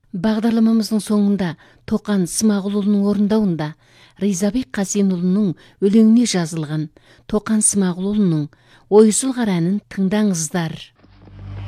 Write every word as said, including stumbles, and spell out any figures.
Бағдарламамыздың соңында Тоқан Смағұлұлының орындауында Ризабек Қасенұлының өлеңіне жазылған Тоқан Смағұлұлының Ойсылқара әнін тыңдаңыздар.